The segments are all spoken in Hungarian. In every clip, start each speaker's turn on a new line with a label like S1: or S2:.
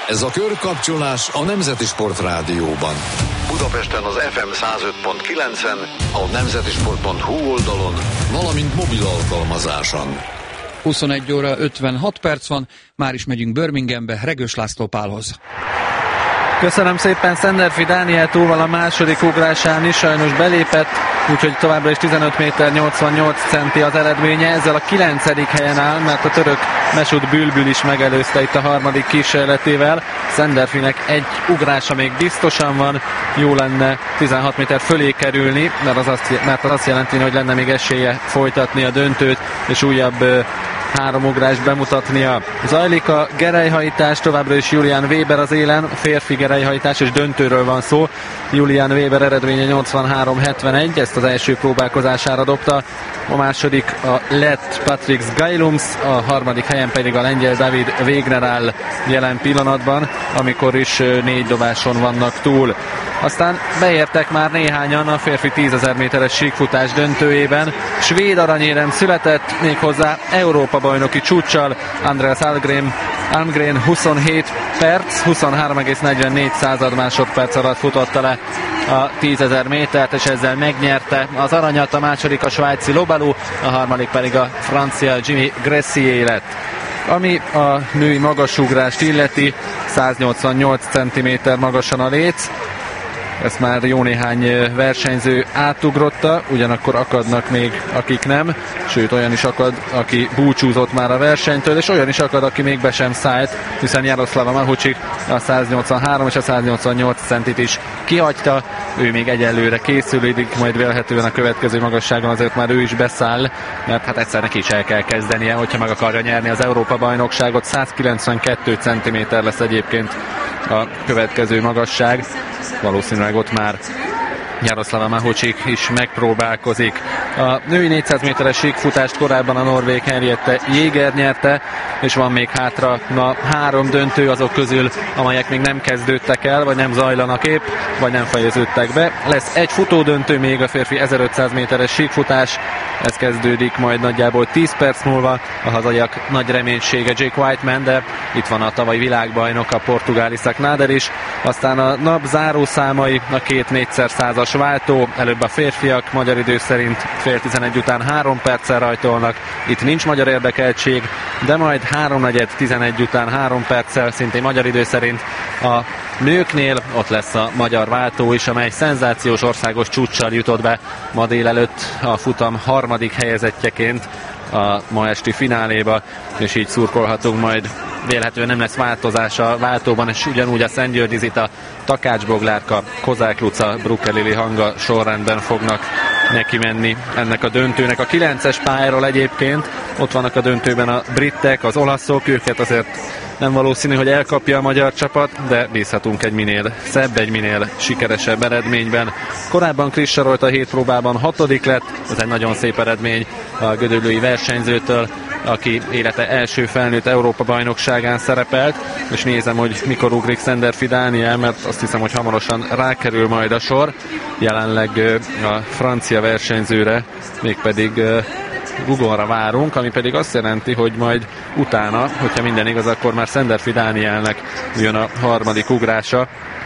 S1: Ez a körkapcsolás a Nemzeti Sportrádióban. Budapesten az FM 105.9-en, a nemzetisport.hu oldalon, valamint mobil alkalmazáson.
S2: 21 óra 56 perc van, már is megyünk Birminghambe, Regős László Pálhoz.
S3: Köszönöm szépen, Szenderfi Dániel túlval a második ugrásán is sajnos belépett, úgyhogy továbbra is 15 méter 88 centi az eredménye, ezzel a 9. helyen áll, mert a török Mesut Bülbül is megelőzte itt a harmadik kísérletével. Szenderfinek egy ugrása még biztosan van, jó lenne 16 méter fölé kerülni, mert az azt jelenti, hogy lenne még esélye folytatni a döntőt, és újabb 3 ugrást bemutatnia. Zajlik a gerelyhajtás, továbbra is Julian Weber az élen, férfi gerelyhajtás és döntőről van szó. Julian Weber eredménye 83-71, ezt az első próbálkozására dobta. A második a lett Patrick Gailums, a harmadik helyen pedig a lengyel David Wegner áll jelen pillanatban, amikor is 4 dobáson vannak túl. Aztán beértek már néhányan a férfi 10.000 méteres síkfutás döntőjében. Svéd aranyérem született, méghozzá Európa-bajnoki csúccsal. Andreas Almgren 27 perc, 23,44 másodperc alatt futotta le a 10.000 métert, és ezzel megnyerte az aranyat. A második a svájci Lobalu, a harmadik pedig a francia Jimmy Gressier lett. Ami a női magasugrást illeti, 188 cm magasan a léc. Ezt már jó néhány versenyző átugrotta, ugyanakkor akadnak még akik nem, sőt olyan is akad, aki búcsúzott már a versenytől, és olyan is akad, aki még be sem szállt, hiszen Jaroszlava Mahucsik a 183 és a 188 centit is kihagyta, ő még egyelőre készülődik, majd vélhetően a következő magasságon azért már ő is beszáll, mert hát egyszer neki is el kell kezdenie, hogyha meg akarja nyerni az Európa-bajnokságot. 192 cm lesz egyébként a következő magasság, valószínűleg ott már Jaroszlava Mahucsik is megpróbálkozik. A női 400 méteres síkfutást korábban a norvég Henriette Jäger nyerte, és van még hátra 3 döntő azok közül, amelyek még nem kezdődtek el, vagy nem zajlanak épp, vagy nem fejeződtek be. Lesz egy futódöntő még, a férfi 1500 méteres síkfutás, ez kezdődik majd nagyjából 10 perc múlva. A hazaiak nagy reménysége Jake Whiteman, de itt van a tavalyi világbajnok, a portugál Isaac Nader is. Aztán a nap zárószámai, a 2 4x100-as váltó, előbb a férfiak magyar idő szerint fél 11 után 3 perccel rajtolnak, itt nincs magyar érdekeltség, de majd 3:4:11 után 3 perccel, szintén magyar idő szerint a nőknél ott lesz a magyar váltó is, amely szenzációs országos csúccsal jutott be ma délelőtt a futam harmadik helyezettjeként a ma esti fináléba, és így szurkolhatunk majd. Vélhetően nem lesz változás a váltóban, és ugyanúgy a Szentgyörgyizita, Takács Boglárka, Kozák Luca, Brucker Lili Hanga sorrendben fognak neki menni ennek a döntőnek. A 9-es pályáról egyébként ott vannak a döntőben a britek, az olaszok, őket azért nem valószínű, hogy elkapja a magyar csapat, de bízhatunk egy minél szebb, egy minél sikeresebb eredményben. Korábban Krisz Sarolt a 7 próbában 6. lett, ez egy nagyon szép eredmény a gödöllői versenyzőtől, aki élete első felnőtt Európa-bajnokságán szerepelt, és nézem, hogy mikor ugrik Szenderfi Dániel, mert azt hiszem, hogy hamarosan rákerül majd a sor. Jelenleg a francia versenyzőre, mégpedig Gugonra várunk, ami pedig azt jelenti, hogy majd utána, hogyha minden igaz, akkor már Szenderfi Dánielnek jön a harmadik ugrása,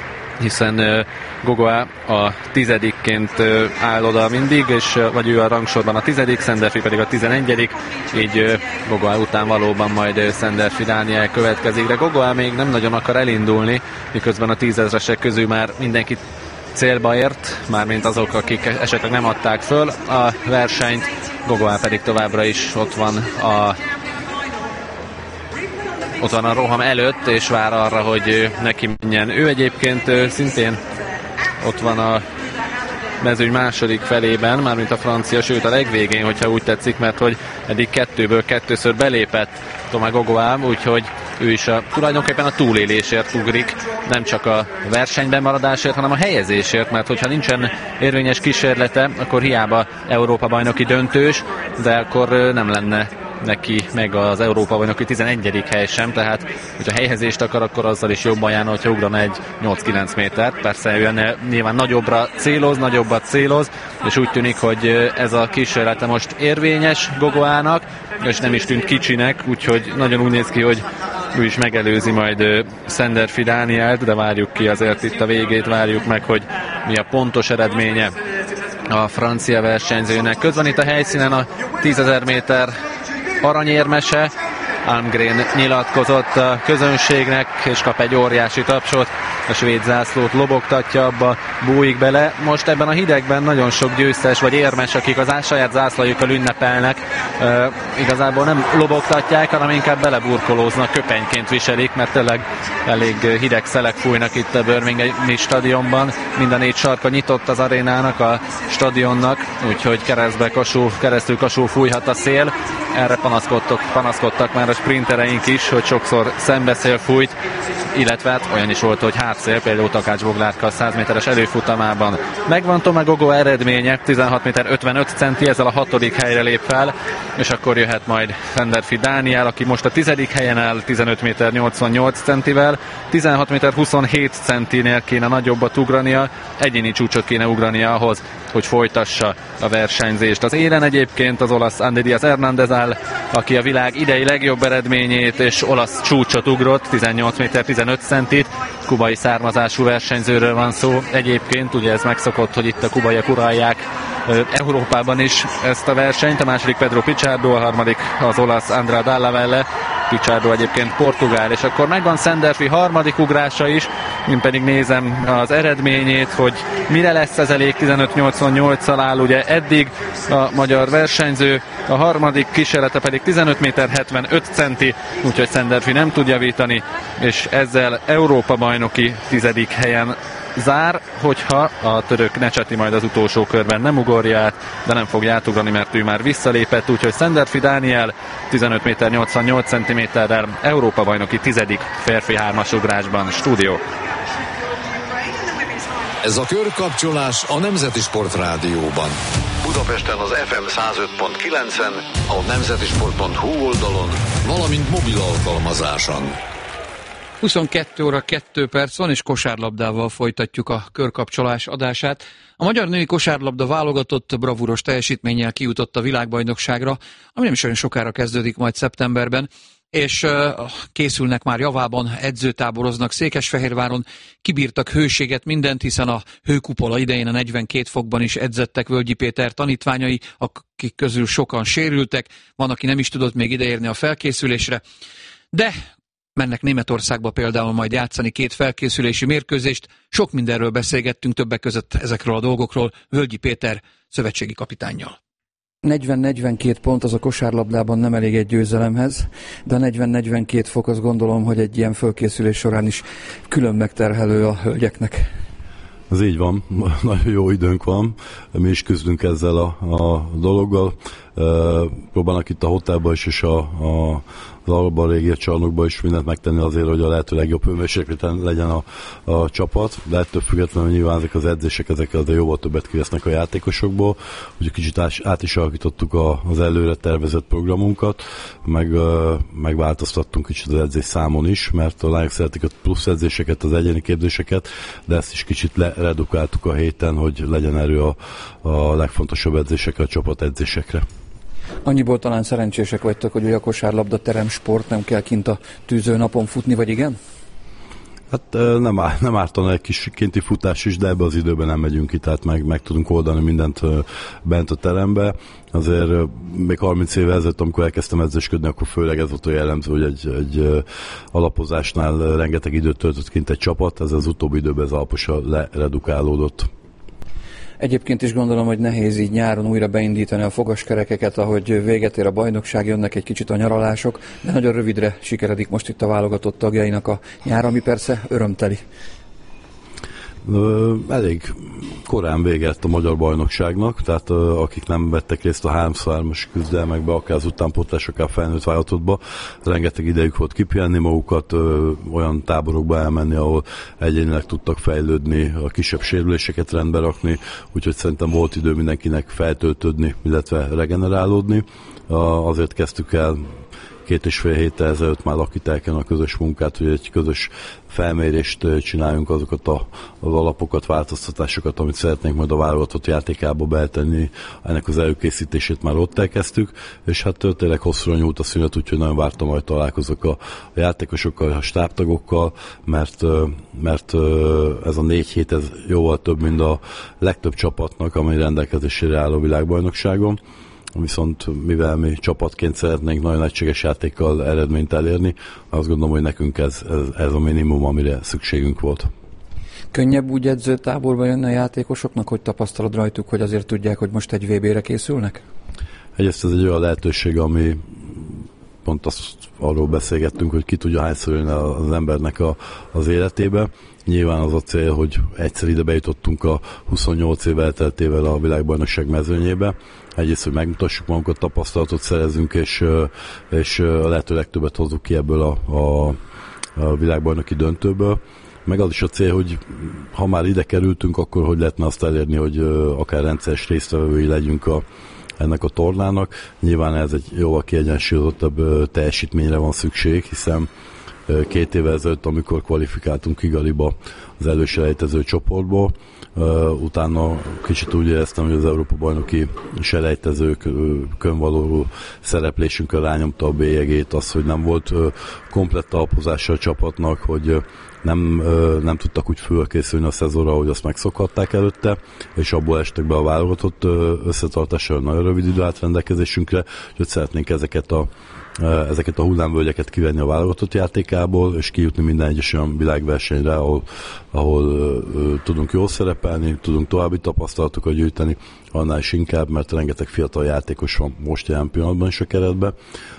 S3: hiszen Gogoá a 10-ként áll oda mindig, és vagy ő a rangsorban a 10., Szenderfi pedig a 11., így Gogoá után valóban majd Szenderfi Dániel következik, de Gogoá még nem nagyon akar elindulni, miközben a 10 000-esek közül már mindenki célba ért, mármint azok, akik esetleg nem adták föl a versenyt. Gogoá pedig továbbra is ott van a roham előtt, és vár arra, hogy neki menjen. Ő egyébként szintén ott van a mezőny második felében, mármint a francia, sőt a legvégén, hogyha úgy tetszik, mert hogy eddig 2-ből 2-ször belépett Tomá Gogoá, úgyhogy ő is tulajdonképpen a túlélésért ugrik, nem csak a versenyben maradásért, hanem a helyezésért, mert hogyha nincsen érvényes kísérlete, akkor hiába Európa-bajnoki döntős, de akkor nem lenne neki meg az Európa-bajnoki 11. hely sem, tehát hogyha helyezést akar, akkor azzal is jobban járna, hogyha ugrana egy 8-9 métert. Persze ő nyilván nagyobbat céloz, és úgy tűnik, hogy ez a kísérlete most érvényes Gogoának, és nem is tűnt kicsinek, úgyhogy nagyon úgy néz ki, hogy ő is megelőzi majd Szenderfi Dánielt, de várjuk ki azért itt a végét, várjuk meg, hogy mi a pontos eredménye a francia versenyzőnek. Közben itt a helyszínen a 10.000 méter aranyérmese, Almgren nyilatkozott a közönségnek, és kap egy óriási tapsot, a svéd zászlót lobogtatja, abba bújik bele. Most ebben a hidegben nagyon sok győztes vagy érmes, akik az saját zászlajukkal ünnepelnek, igazából nem lobogtatják, hanem inkább beleburkolóznak, köpenyként viselik, mert tényleg elég hideg szelek fújnak itt a Birminghami stadionban. Mind a 4 sarka nyitott az arénának, a stadionnak, úgyhogy keresztül kasul fújhat a szél. Erre panaszkodtak már a sprintereink is, hogy sokszor szembeszél fújt, illetve hát olyan is volt, hogy hátszél, például Takács Boglárka a 100 méteres előfutamában. Megvan Tomagogo eredménye, 16 méter 55 centi, ezzel a 6. helyre lép fel, és akkor jöhet majd Szenderfi Dániel, aki most a 10. helyen áll 15 méter 88 centivel, 16 méter 27 centinél kéne nagyobbat ugrania, egyéni csúcsot kéne ugrania ahhoz, hogy folytassa a versenyzést. Az élen egyébként az olasz Andy Diaz Hernández áll, aki a világ idei legjobb eredményét és olasz csúcsot ugrott, 18 méter 15 centit, kubai származású versenyzőről van szó. Egyébként ugye ez megszokott, hogy itt a kubaiak uralják Európában is ezt a versenyt, a második Pedro Pichardo, a harmadik az olasz Andrea Dalla Valle, Pichardo egyébként portugál, és akkor megvan Szenderfi harmadik ugrása is, én pedig nézem az eredményét, hogy mire lesz ez elég, 15.88-szal áll ugye eddig a magyar versenyző, a harmadik kísérlete pedig 15 méter 75 centi, úgyhogy Szenderfi nem tud javítani, és ezzel Európa bajnoki 10. helyen zár, hogyha a török Necsati majd az utolsó körben nem ugorja át, de nem fogja átugrani, mert ő már visszalépett, úgyhogy Szenderfi Dániel 15 méter 88 centiméterrel Európa bajnoki 10. férfi 3-as ugrásban. Stúdió.
S1: Ez a körkapcsolás a Nemzeti Sport Rádióban. Budapesten az FM 105.9-en, a nemzetisport.hu oldalon, valamint mobil alkalmazáson.
S2: 22 óra 2 perc van, és kosárlabdával folytatjuk a körkapcsolás adását. A magyar női kosárlabda válogatott bravúros teljesítménnyel kijutott a világbajnokságra, ami nem is olyan sokára kezdődik majd szeptemberben, és készülnek már javában, edzőtáboroznak Székesfehérváron, kibírtak hőséget, mindent, hiszen a hőkupola idején a 42 fokban is edzettek Völgyi Péter tanítványai, akik közül sokan sérültek, van, aki nem is tudott még ideérni a felkészülésre, de mennek Németországba például majd játszani 2 felkészülési mérkőzést. Sok mindenről beszélgettünk, többek között ezekről a dolgokról Völgyi Péter szövetségi kapitánnyal. 40-42 pont az a kosárlabdában nem elég egy győzelemhez, de a 40-42 fok azt gondolom, hogy egy ilyen felkészülés során is külön megterhelő a hölgyeknek.
S4: Ez így van, nagyon jó időnk van, mi is küzdünk ezzel a dologgal. Próbálnak itt a hotelban is, és az Alba régió csarnokban is mindent megtenni azért, hogy a lehető legjobb hőmérsékleten legyen a csapat, de ettől függetlenül nyilván ezek az edzések, ezek azért jóval többet kivesznek a játékosokból, úgyhogy kicsit át is alakítottuk az előre tervezett programunkat, megváltoztattunk kicsit az edzés számon is, mert a lányok szeretik a plusz edzéseket, az egyéni képzéseket, de ezt is kicsit redukáltuk a héten, hogy legyen erő a legfontosabb edzésekre, a csapat edzésekre.
S2: Annyiból talán szerencsések vagytok, hogy a kosárlabda teremsport, nem kell kint a tűzőnapon futni, vagy igen?
S4: Hát nem ártana egy kis kinti futás is, de ebbe az időben nem megyünk ki, tehát meg tudunk oldani mindent bent a terembe. Azért még 30 éve ezelőtt, amikor elkezdtem edzősködni, akkor főleg ez volt a jellemző, hogy egy alapozásnál rengeteg időt töltött kint egy csapat, ez az utóbbi időben ez alaposan leredukálódott.
S2: Egyébként is gondolom, hogy nehéz így nyáron újra beindítani a fogaskerekeket, ahogy véget ér a bajnokság, jönnek egy kicsit a nyaralások, de nagyon rövidre sikeredik most itt a válogatott tagjainak a nyár, ami persze örömteli.
S4: Elég korán véget a magyar bajnokságnak, tehát akik nem vettek részt a 3x3-as küzdelmekbe, akár az utánpótlás, akár felnőtt válogatottba, rengeteg idejük volt kipihenni magukat, olyan táborokba elmenni, ahol egyénileg tudtak fejlődni, a kisebb sérüléseket rendbe rakni, úgyhogy szerintem volt idő mindenkinek feltöltődni, illetve regenerálódni. Azért kezdtük el 2,5 héttel ezelőtt már lakítják a közös munkát, hogy egy közös felmérést csináljunk, azokat az alapokat, változtatásokat, amit szeretnénk majd a válogatott játékába betenni. Ennek az előkészítését már ott elkezdtük, és hát tényleg hosszúra nyúlt a szünet, úgyhogy nagyon vártam, hogy találkozok a játékosokkal, a stábtagokkal, mert ez a 4 hét ez jóval több, mint a legtöbb csapatnak, amely rendelkezésére áll a világbajnokságon. Viszont mivel mi csapatként szeretnénk nagyon egységes játékkal eredményt elérni, azt gondolom, hogy nekünk ez a minimum, amire szükségünk volt.
S2: Könnyebb úgy edzőtáborba jönni a játékosoknak, hogy tapasztalod rajtuk, hogy azért tudják, hogy most egy VB-re készülnek?
S4: Egyrészt ez egy olyan lehetőség, ami pont arról beszélgettünk, hogy ki tudja hányszor jönni az embernek az életébe. Nyilván az a cél, hogy egyszer ide bejutottunk a 28 év elteltével a világbajnokság mezőnyébe. Egyrészt, hogy megmutassuk magunkat, tapasztalatot szerezünk, és a lehető legtöbbet hozzuk ki ebből a világbajnoki döntőből. Meg az is a cél, hogy ha már ide kerültünk, akkor hogy lehetne azt elérni, hogy akár rendszeres résztvevői legyünk ennek a tornának. Nyilván ez egy jóval kiegyensúlyozottabb teljesítményre van szükség, hiszen 2 évvel ezelőtt, amikor kvalifikáltunk Kigaliba az előselejtező csoportból, utána kicsit úgy éreztem, hogy az Európa-bajnoki selejtezőkön való szereplésünkkel rányomta a bélyegét, az, hogy nem volt komplett alapozása a csapatnak, hogy nem tudtak úgy fölkészülni a szezonra, ahogy azt megszokhatták előtte, és abból estek be a válogatott összetartással nagyon rövid idő állt rendelkezésünkre, úgyhogy szeretnénk ezeket a hullámvölgyeket kivenni a válogatott játékából, és kijutni minden egyes olyan világversenyre, ahol tudunk jól szerepelni, tudunk további tapasztalatokat gyűjteni, annál is inkább, mert rengeteg fiatal játékos van most jelen pillanatban is a keretben,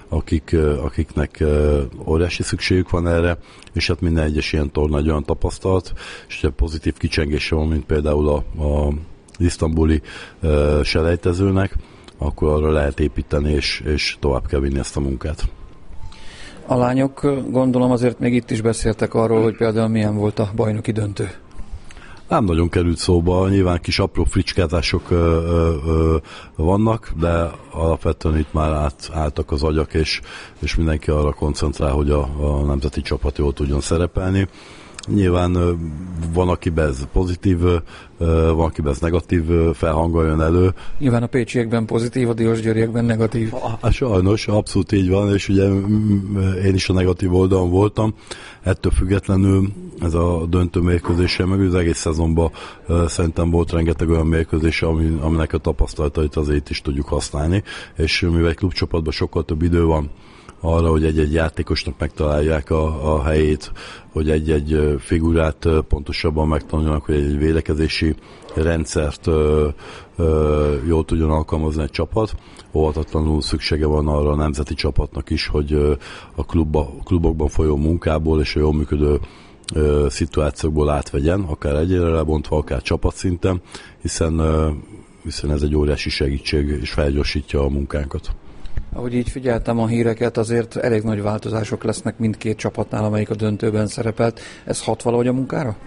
S4: akiknek óriási szükségük van erre, és hát minden egyes ilyen torna egy olyan tapasztalat, és egy pozitív kicsengése van, mint például a isztambuli selejtezőnek, akkor arra lehet építeni, és tovább kell vinni ezt a munkát.
S2: A lányok, gondolom azért még itt is beszéltek arról, hogy például milyen volt a bajnoki döntő.
S4: Nem nagyon került szóba, nyilván kis apró fricskázások vannak, de alapvetően itt már álltak az agyak, és mindenki arra koncentrál, hogy a nemzeti csapat jól tudjon szerepelni. Nyilván van, akiben ez pozitív, van, akiben ez negatív felhanggal jön elő.
S2: Nyilván a pécsiekben pozitív, a diósgyőriekben negatív.
S4: Sajnos, abszolút így van, és ugye én is a negatív oldalon voltam. Ettől függetlenül ez a döntő mérkőzése, meg az egész szezonban szerintem volt rengeteg olyan mérkőzés, aminek a tapasztalatait azért is tudjuk használni, és mivel egy klubcsapatban sokkal több idő van arra, hogy egy-egy játékosnak megtalálják a helyét, hogy egy-egy figurát pontosabban megtanuljanak, hogy egy védekezési rendszert jól tudjon alkalmazni egy csapat. Óvatatlanul szüksége van arra a nemzeti csapatnak is, hogy a klubokban folyó munkából és a jól működő szituációkból átvegyen, akár egyére lebontva, akár csapatszinten, hiszen ez egy óriási segítség és felgyorsítja a munkánkat.
S2: Ahogy így figyeltem a híreket, azért elég nagy változások lesznek mindkét csapatnál, amelyik a döntőben szerepelt. Ez hat valahogy a munkára?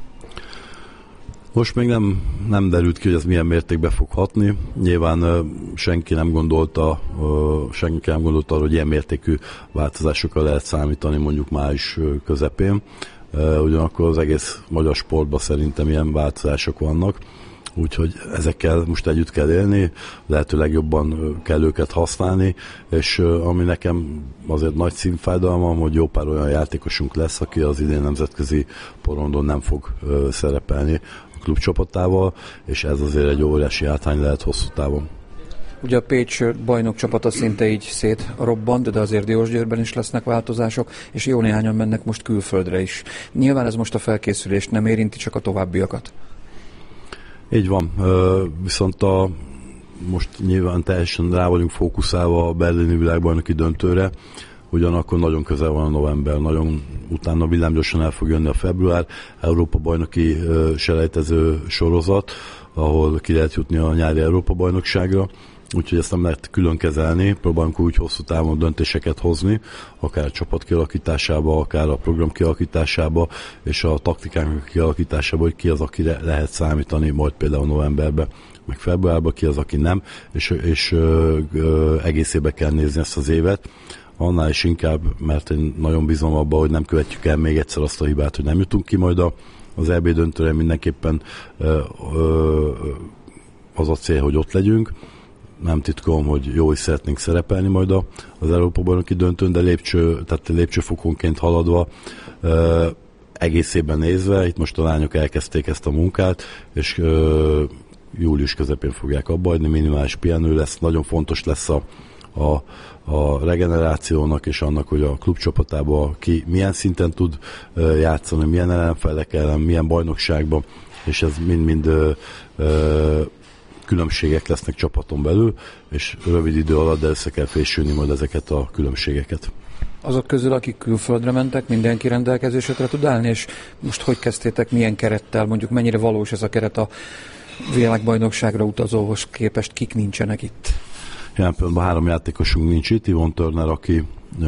S4: Most még nem derült ki, hogy ez milyen mértékben fog hatni. Nyilván senki nem gondolta arra, hogy ilyen mértékű változásokra lehet számítani mondjuk május közepén. Ugyanakkor az egész magyar sportban szerintem ilyen változások vannak. Úgyhogy ezekkel most együtt kell élni, lehető legjobban kell őket használni, és ami nekem azért nagy szívfájdalmam, hogy jó pár olyan játékosunk lesz, aki az idén nemzetközi porondon nem fog szerepelni a klubcsapatával, és ez azért egy óriási hátrány lehet hosszú távon.
S2: Ugye a Pécs bajnok csapata szinte így szétrobbant, de azért Diósgyőrben is lesznek változások, és jó néhányan mennek most külföldre is. Nyilván ez most a felkészülést nem érinti, csak a továbbiakat.
S4: Így van, viszont most nyilván teljesen rá vagyunk fókuszálva a berlini világbajnoki döntőre, ugyanakkor nagyon közel van a november, nagyon utána villámgyorsan el fog jönni a február, Európa-bajnoki selejtező sorozat, ahol ki lehet jutni a nyári Európa-bajnokságra, úgyhogy ezt nem lehet külön kezelni, próbálunk úgy hosszú távon döntéseket hozni, akár a csapat kialakításába, akár a program kialakításába, és a taktikánk kialakításába, hogy ki az, akire lehet számítani, majd például novemberben, meg februárban, ki az, aki nem, és egészébe kell nézni ezt az évet. annál is inkább, mert én nagyon bízom abban, hogy nem követjük el még egyszer azt a hibát, hogy nem jutunk ki majd az EB döntőre, mindenképpen az a cél, hogy ott legyünk. Nem titkolom, hogy jó is szeretnénk szerepelni majd az Európa-bajnoki döntőn, de lépcsőfokonként haladva, egész évben nézve, itt most a lányok elkezdték ezt a munkát, és július közepén fogják abbahagyni, minimális pihenő lesz, nagyon fontos lesz a regenerációnak és annak, hogy a klubcsapatában ki milyen szinten tud játszani, milyen ellenfelek ellen, milyen bajnokságban, és ez mind-mind különbségek lesznek csapaton belül, és rövid idő alatt, de össze kell fésülni majd ezeket a különbségeket.
S2: Azok közül, akik külföldre mentek, mindenki rendelkezésre tud állni, és most hogy kezdtétek, milyen kerettel, mondjuk mennyire valós ez a keret a világbajnokságra utazóhoz képest, kik nincsenek itt?
S4: Jelen pillanatban 3 játékosunk nincs itt, Yvonne Turner, aki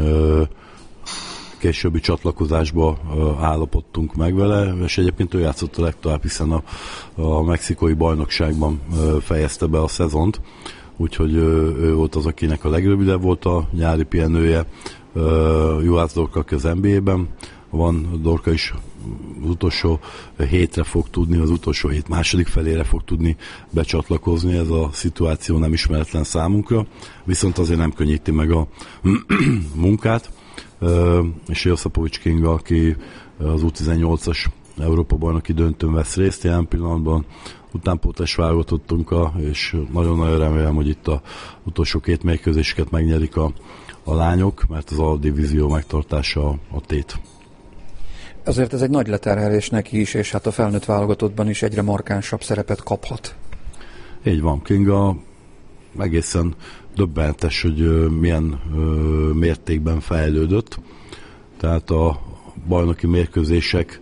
S4: későbbi csatlakozásba állapodtunk meg vele, és egyébként ő játszott a legtovább, hiszen a mexikói bajnokságban fejezte be a szezont, úgyhogy ő volt az, akinek a legrövidebb volt a nyári pihenője. Juhász Dorka, aki az NBA-ben van, Dorka is az utolsó hétre fog tudni, az utolsó hét második felére fog tudni becsatlakozni, ez a szituáció nem ismeretlen számunkra, viszont azért nem könnyíti meg a munkát, és Joszapovics Kinga, aki az U18-as Európa-bajnoki döntőn vesz részt jelen pillanatban, utánpótlás válogatottunk, és nagyon-nagyon remélem, hogy itt az utolsó 2 mérkőzéseket megnyerik a lányok, mert az A-divízió megtartása a tét.
S2: Azért ez egy nagy leterhelés neki is, és hát a felnőtt válogatottban is egyre markánsabb szerepet kaphat.
S4: Így van, Kinga egészen döbbenetes, hogy milyen mértékben fejlődött. Tehát a bajnoki mérkőzések,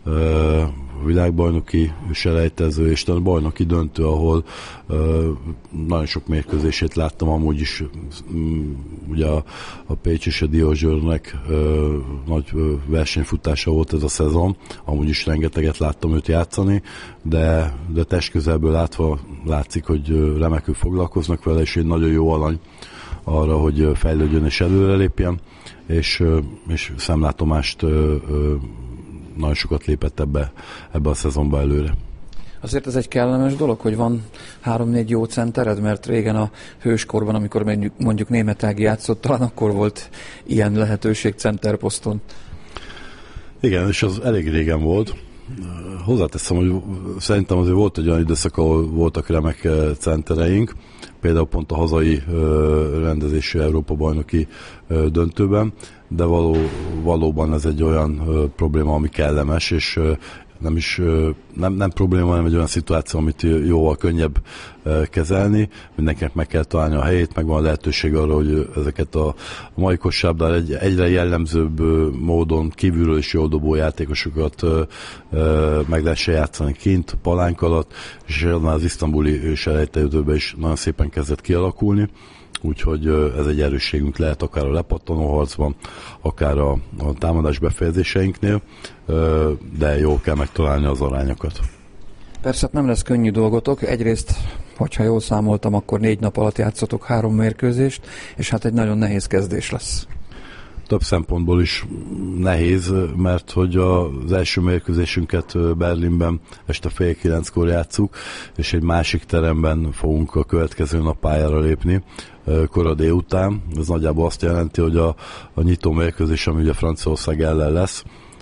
S4: világbajnoki selejtező és a bajnoki döntő, ahol nagyon sok mérkőzését láttam, amúgy is ugye a Pécs és a Diózsőrnek nagy versenyfutása volt ez a szezon, amúgy is rengeteget láttam őt játszani, de testközelből látva látszik, hogy remekül foglalkoznak vele, és egy nagyon jó alany arra, hogy fejlődjön és előrelépjen, és szemlátomást nagyon sokat lépett ebbe a szezonba előre.
S2: Azért ez egy kellemes dolog, hogy van 3-4 jó centered, mert régen a hőskorban, amikor mondjuk Németh Ági játszott, talán akkor volt ilyen lehetőség centerposzton.
S4: Igen, és az elég régen volt. Hozzáteszem, hogy szerintem azért volt egy olyan időszak, ahol voltak remek centereink, például pont a hazai rendezésű Európa-bajnoki döntőben, de valóban ez egy olyan probléma, ami kellemes, és nem probléma, hanem egy olyan szituáció, amit jóval könnyebb kezelni. Mindenkinek meg kell találni a helyét, meg van lehetőség arra, hogy ezeket a mai kosárlabdán egyre jellemzőbb módon kívülről is jól dobó játékosokat meg lehessen játszani kint, palánk alatt, és az isztambuli selejtezőben is nagyon szépen kezdett kialakulni. Úgyhogy ez egy erősségünk lehet akár a lepattanó harcban, akár a támadás befejezéseinknél, de jól kell megtalálni az arányokat.
S2: Persze nem lesz könnyű dolgotok. Egyrészt, hogyha jól számoltam, akkor 4 nap alatt játszotok 3 mérkőzést, és hát egy nagyon nehéz kezdés lesz.
S4: Több szempontból is nehéz, mert hogy az első mérkőzésünket Berlinben este 8:30 játsszuk, és egy másik teremben fogunk a következő nap pályára lépni, kora délután. Ez nagyjából azt jelenti, hogy a nyitó mérkőzés, ami ugye Franciaország ellen lesz,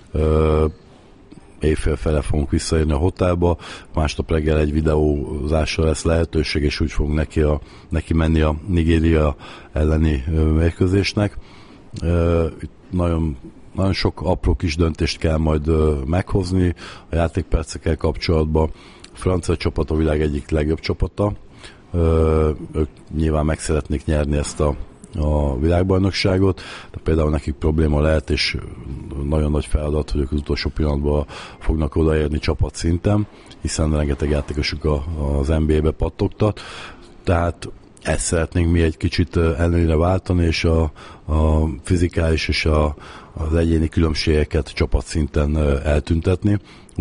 S4: éjfél fele fogunk visszaérni a hotelba, másnap reggel egy videózásra lesz lehetőség, és úgy fogunk neki menni a Nigéria elleni mérkőzésnek. Itt nagyon sok apró kis döntést kell majd meghozni a játékpercekkel kapcsolatban. A francia csapat a világ egyik legjobb csapata. Ők nyilván meg szeretnék nyerni ezt a világbajnokságot, de például nekik probléma lehet, és nagyon nagy feladat, hogy ők az utolsó pillanatban fognak odaérni csapatszinten, hiszen rengeteg játékosuk az NBA-be pattogtat. Tehát ezt szeretnénk mi egy kicsit előnyre váltani, és a fizikális és az egyéni különbségeket csapatszinten eltüntetni.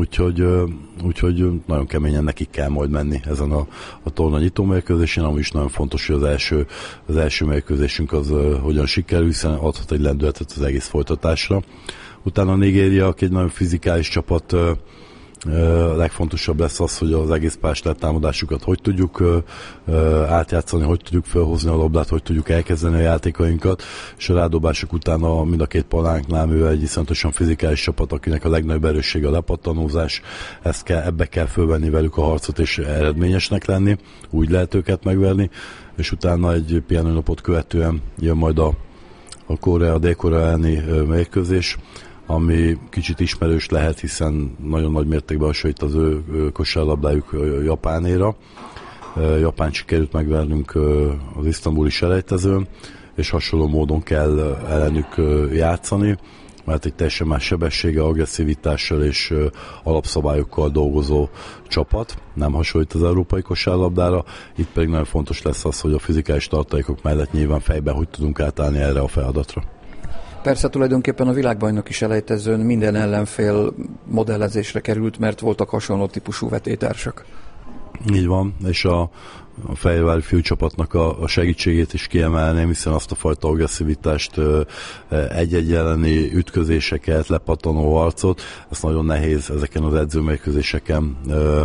S4: Úgyhogy nagyon keményen nekik kell majd menni ezen a torna nyitó mérkőzésen, ami is nagyon fontos, hogy az első mérkőzésünk az hogyan sikerül, hiszen adhat egy lendületet az egész folytatásra. Utána Nigéria, aki egy nagyon fizikális csapat, legfontosabb lesz az, hogy az egész pályás támadásukat hogy tudjuk átjátszani, hogy tudjuk felhozni a labdát, hogy tudjuk elkezdeni a játékainkat, és a rádobások utána mind a két palánknál, mivel egy iszonyatosan fizikális csapat, akinek a legnagyobb erőssége a lepattanózás, ebbe kell fölvenni velük a harcot és eredményesnek lenni, úgy lehet őket megverni, és utána egy pihenőnapot követően jön majd a Dél-Korea elleni mérkőzés, ami kicsit ismerős lehet, hiszen nagyon nagy mértékben hasonlít az ő kosárlabdájuk Japánéra. Japán sikerült megvernünk az isztambuli selejtezőn, és hasonló módon kell ellenük játszani, mert egy teljesen más sebessége, agresszivitással és alapszabályokkal dolgozó csapat, nem hasonlít az európai kosárlabdára. Itt pedig nagyon fontos lesz az, hogy a fizikális tartalékok mellett nyilván fejben hogy tudunk átállni erre a feladatra.
S2: Persze tulajdonképpen a világbajnoki selejtezőn minden ellenfél modellezésre került, mert voltak hasonló típusú vetétársak.
S4: Így van, és a Fehérvári fiúcsapatnak a segítségét is kiemelném, hiszen azt a fajta agresszivitást, egy-egy elleni ütközéseket, lepattanó harcot, ezt nagyon nehéz ezeken az edzőmérkőzéseken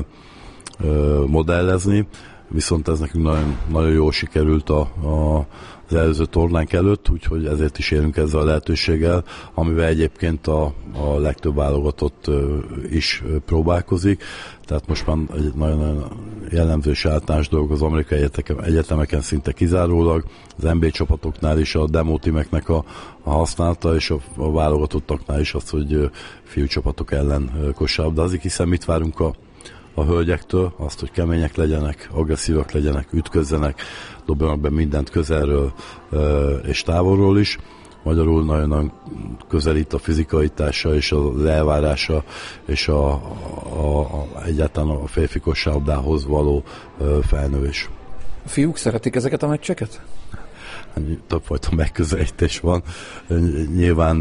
S4: modellezni, viszont ez nekünk nagyon, nagyon jól sikerült az előző tornánk előtt, úgyhogy ezért is élünk ezzel a lehetőséggel, amivel egyébként a legtöbb válogatott is próbálkozik. Tehát most már egy nagyon jellemző és általános dolog az amerikai egyetemeken szinte kizárólag, az NBA csapatoknál is a demo teameknek a használata, és a válogatottaknál is az, hogy fiúcsapatok ellen kosárlabdázik, hiszen mit várunk a hölgyektől, azt, hogy kemények legyenek, agresszívak legyenek, ütközzenek, dobjanak be mindent közelről és távolról is. Magyarul nagyon közelít a fizikaitása és az elvárása és egyáltalán a férfi kosárlabdához való felnövés.
S2: A fiúk szeretik ezeket a meccseket?
S4: Többfajta megközelítés van. Nyilván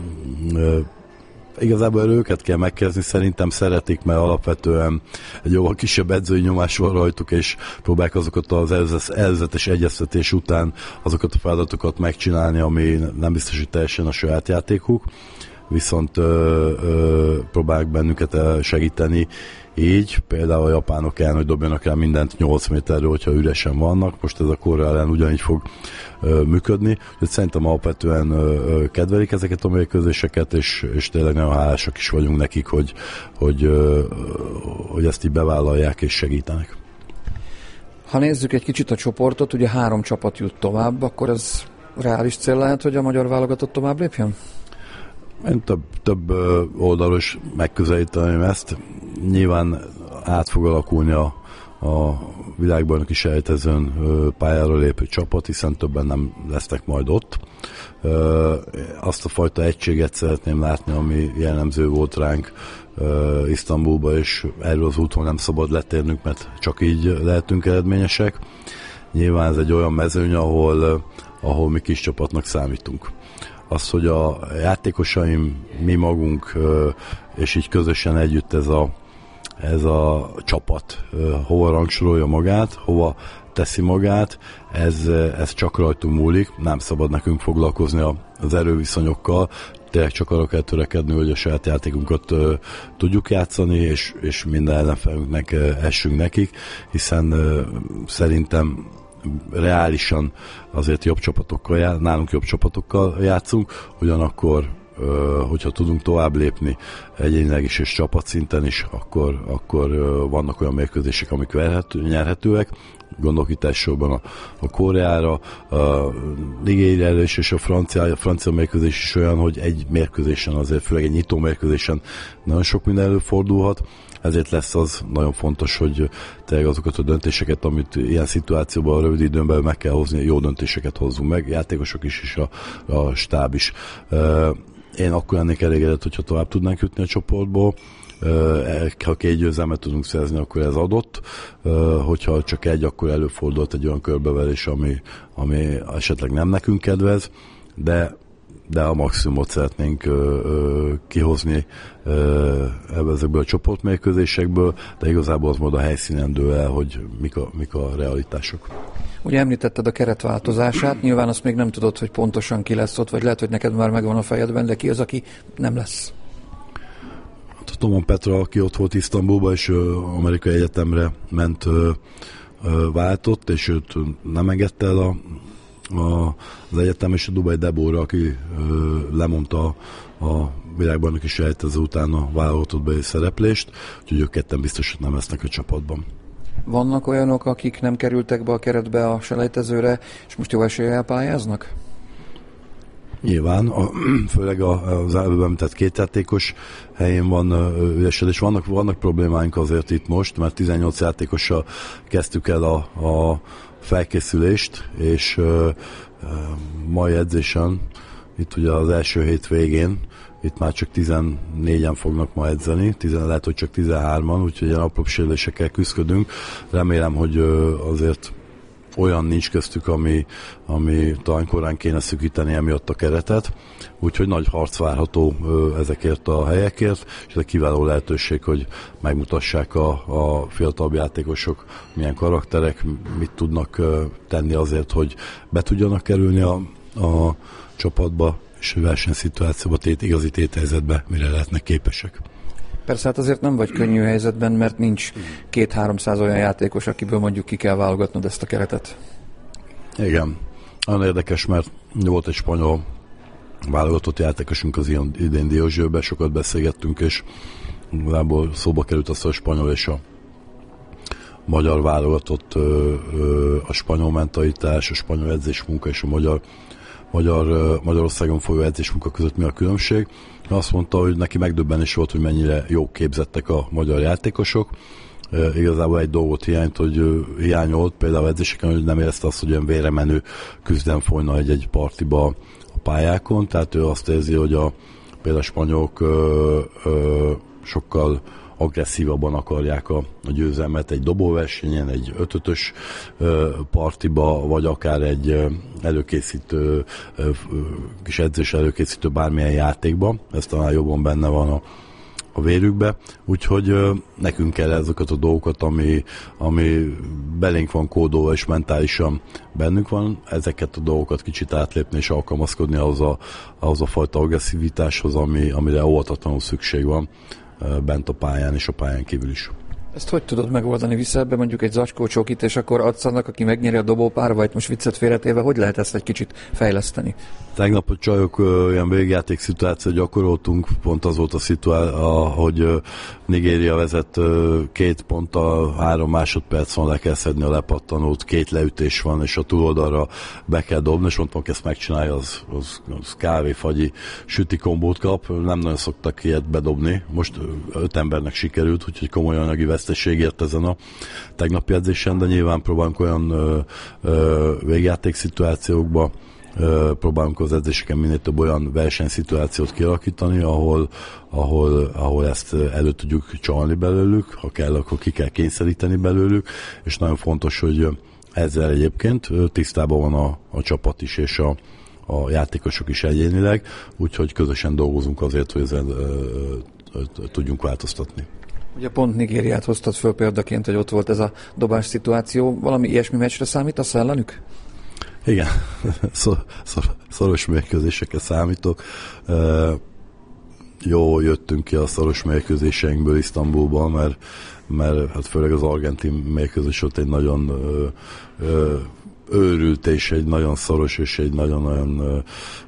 S4: igazából őket kell megkezdeni, szerintem szeretik, mert alapvetően egy jóval kisebb edzői nyomás van rajtuk, és próbálják azokat az előzetes egyeztetés után azokat a feladatokat megcsinálni, ami nem biztos, hogy teljesen a saját játékuk, viszont próbálják bennünket segíteni. Így például a japánok ellen, hogy dobjanak el mindent 8 méterről, hogyha üresen vannak. Most ez a Korea ellen ugyanígy fog működni. Úgyhogy szerintem alapvetően kedvelik ezeket a mérkőzéseket, és tényleg nagyon hálásak is vagyunk nekik, hogy ezt így bevállalják és segítenek.
S2: Ha nézzük egy kicsit a csoportot, ugye 3 csapat jut tovább, akkor ez reális cél lehet, hogy a magyar válogatott tovább lépjen?
S4: Én több oldalról is megközelíteném ezt. Nyilván át fog alakulni a világbajnoki selejtezőn pályára lépő csapat, hiszen többen nem lesznek majd ott. Azt a fajta egységet szeretném látni, ami jellemző volt ránk Isztambulba, és erről az úton nem szabad letérnünk, mert csak így lehetünk eredményesek. Nyilván ez egy olyan mezőny, ahol mi kis csapatnak számítunk. Az, hogy a játékosaim, mi magunk, és így közösen együtt ez a csapat hova rangsorolja magát, hova teszi magát, ez csak rajtunk múlik, nem szabad nekünk foglalkozni az erőviszonyokkal, tényleg csak arra kell törekedni, hogy a saját játékunkat tudjuk játszani, és minden ellenfelünknek essünk nekik, hiszen szerintem reálisan azért nálunk jobb csapatokkal játszunk, ugyanakkor, hogyha tudunk tovább lépni egyénileg is és csapatszinten is, akkor vannak olyan mérkőzések, amik nyerhetőek. Gondolok itt elsősorban a Koreára, a Nigériára és a francia mérkőzés is olyan, hogy egy mérkőzésen azért, főleg egy nyitó mérkőzésen nagyon sok minden előfordulhat. Ezért lesz az nagyon fontos, hogy tényleg azokat a döntéseket, amit ilyen szituációban a rövid időn belül meg kell hozni, jó döntéseket hozzunk meg, játékosok is, és a stáb is. Én akkor lennék elégedett, hogyha tovább tudnánk jutni a csoportból. Ha 2 győzelmet tudunk szerezni, akkor ez adott. Hogyha csak egy, akkor előfordult egy olyan körbeverés, ami esetleg nem nekünk kedvez, de a maximumot szeretnénk kihozni ezekből a csoportmérkőzésekből, de igazából az majd a helyszínen dől el, hogy mik a realitások.
S2: Ugye említetted a keretváltozását, nyilván azt még nem tudod, hogy pontosan ki lesz ott, vagy lehet, hogy neked már megvan a fejedben, de ki az, aki nem lesz?
S4: A Tomon Petra, aki ott volt Isztambulba, és amerikai egyetemre ment, váltott, és őt nem engedte el az egyetem, és a Dubai Debora, aki lemondta a világbajnoki selejtező után a válogatottbeli szereplést, úgyhogy ők ketten biztos, hogy nem lesznek a csapatban. Vannak
S2: olyanok, akik nem kerültek be a keretbe a selejtezőre, és most jó eséllyel pályáznak?
S4: Nyilván, főleg az előbb említett 2 játékos helyén van üresedés. Vannak problémáink azért itt most, mert 18 játékossal kezdtük el a felkészülést, és mai edzésen, itt ugye az első hét végén, itt már csak 14-en fognak ma edzeni, lehet, hogy csak 13-an, úgyhogy ilyen apróbb sérülésekkel küzdködünk. Remélem, hogy azért olyan nincs köztük, ami talán korán kéne szűkíteni emiatt a keretet, úgyhogy nagy harc várható ezekért a helyekért, és ez egy kiváló lehetőség, hogy megmutassák a fiatalabb játékosok, milyen karakterek, mit tudnak tenni azért, hogy be tudjanak kerülni a csapatba, és versenyszituációba, igazi téthelyzetbe, mire lehetnek képesek.
S2: Persze, hát azért nem vagy könnyű helyzetben, mert nincs 200-300 olyan játékos, akiből mondjuk ki kell válogatnod ezt a keretet.
S4: Igen. Nagyon érdekes, mert volt egy spanyol válogatott játékosunk az idén Diózsőben, sokat beszélgettünk, és igazából szóba került az, a spanyol és a magyar válogatott, a spanyol mentalitás, a spanyol edzésmunka és a Magyarországon folyó edzésmunka között mi a különbség. Azt mondta, hogy neki megdöbbenés volt, hogy mennyire jó képzettek a magyar játékosok. Igazából egy dolgot hiányolt, például edzéseken, hogy nem érezte azt, hogy olyan véremenő küzdelem folyna egy partiba a pályákon, tehát ő azt érzi, hogy például a spanyolok sokkal agresszívabban akarják a győzelmet egy dobóversenyen, egy 5-5-ös partiba, vagy akár egy előkészítő, kis edzés előkészítő bármilyen játékba. Ez talán jobban benne van a vérükbe. Úgyhogy nekünk kell ezeket a dolgokat, ami belénk van kódolva és mentálisan bennünk van, ezeket a dolgokat kicsit átlépni és alkalmazkodni ahhoz a fajta agresszivitáshoz, amire óvatatlanul szükség van bent a pályán és a pályán kívül is.
S2: Ezt hogy tudod megoldani? Viszel be mondjuk egy zacskó csokit, és akkor adsz annak, aki megnyeri a dobópár, vagy most viccet félretéve, hogy lehet ezt egy kicsit fejleszteni?
S4: Tegnap a csajok ilyen végjáték szituációt gyakoroltunk, pont az volt a szituáció, hogy Nigéria vezet 2 ponttal, 3 másodperc van, le kell szedni a lepattanót, 2 leütés van, és a túloldalra be kell dobni, és mondtam, hogy ezt megcsinálja, az kávé-fagyi süti kombót kap, nem nagyon szoktak ilyet bedobni, most 5 embernek sikerült, úgyhogy komoly anyagi veszteség ért ezen a tegnapi edzésen, de nyilván próbálunk olyan végjáték szituációkba, próbálunk az edzéseken minél több olyan versenyszituációt kialakítani, ahol ezt elő tudjuk csalni belőlük, ha kell, akkor ki kell kényszeríteni belőlük, és nagyon fontos, hogy ezzel egyébként tisztában van a csapat is, és a játékosok is egyénileg, úgyhogy közösen dolgozunk azért, hogy ezzel tudjunk változtatni.
S2: Ugye pont Nigériát hoztad föl példaként, hogy ott volt ez a dobás szituáció. Valami ilyesmi meccsre számítasz ellenük?
S4: Igen, szoros mérkőzésekre számítok. Jó jöttünk ki a szoros mérkőzéseinkből Isztambulban, mert hát főleg az argentin mérkőzés ott egy nagyon őrült és egy nagyon szoros és egy nagyon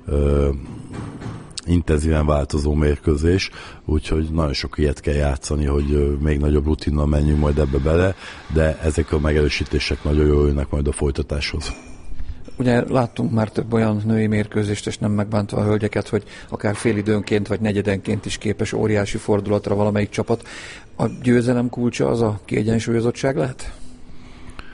S4: intenzíven változó mérkőzés, úgyhogy nagyon sok ilyet kell játszani, hogy még nagyobb rutinnal menjünk majd ebbe bele, de ezek a megerősítések nagyon jól jönnek majd a folytatáshoz.
S2: Ugye láttunk már több olyan női mérkőzést, és nem megbántva a hölgyeket, hogy akár félidőnként vagy negyedenként is képes óriási fordulatra valamelyik csapat. A győzelem kulcsa az a kiegyensúlyozottság lehet?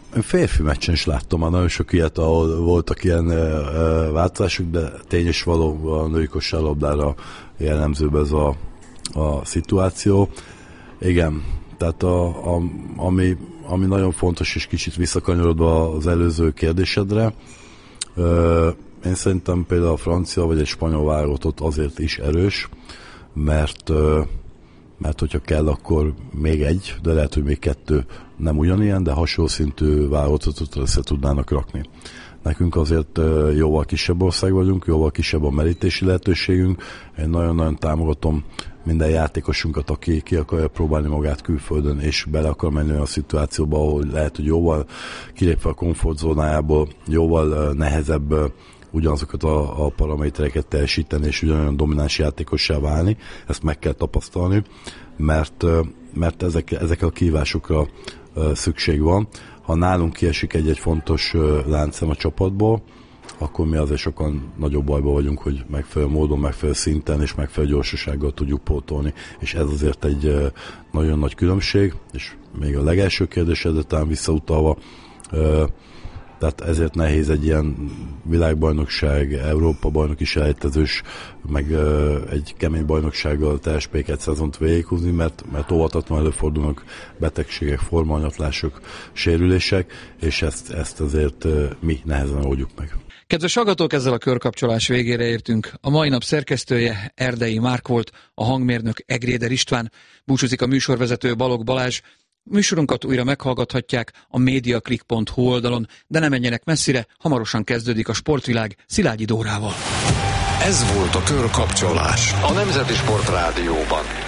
S4: Férfi meccsen is láttam már nagyon sok ilyet, ahol voltak ilyen változások, de tény is való, a női kosárlabdára jellemzőbb ez a szituáció. Igen, tehát ami nagyon fontos, és kicsit visszakanyarodva az előző kérdésedre, én szerintem például a francia vagy egy spanyol válogatott azért is erős, mert hogyha kell, akkor még egy, de lehet, hogy még kettő nem ugyanilyen, de hasonló szintű válogatottat össze tudnának rakni. Nekünk azért jóval kisebb ország vagyunk, jóval kisebb a merítési lehetőségünk. Én nagyon-nagyon támogatom minden játékosunkat, aki ki akarja próbálni magát külföldön, és bele akar menni olyan szituációba, ahol lehet, hogy jóval kilépve a komfortzónájából, jóval nehezebb ugyanazokat a paramétereket teljesíteni, és ugyanolyan domináns játékossá válni. Ezt meg kell tapasztalni, mert ezek a kihívásokra szükség van. Ha nálunk kiesik egy fontos láncszem a csapatból, akkor mi azért sokan nagyobb bajban vagyunk, hogy megfelelő módon, megfelelő szinten és megfelelő gyorsasággal tudjuk pótolni, és ez azért egy nagyon nagy különbség, és még a legelső kérdésedre talán visszautalva, tehát ezért nehéz egy ilyen világbajnokság, Európa-bajnoki selejtezős, meg egy kemény bajnoksággal teljes P2 szezont végighúzni, mert óvatatlan előfordulnak betegségek, formahanyatlások, sérülések, és ezt azért mi nehezen oldjuk meg.
S2: Kedves hallgatók, ezzel a körkapcsolás végére értünk. A mai nap szerkesztője Erdei Márk volt, a hangmérnök Egréder István, búcsúzik a műsorvezető Balogh Balázs. Műsorunkat újra meghallgathatják a mediaclick.hu oldalon, de ne menjenek messzire, hamarosan kezdődik a Sportvilág Szilágyi Dórával.
S1: Ez volt a Körkapcsolás a Nemzeti Sport Rádióban.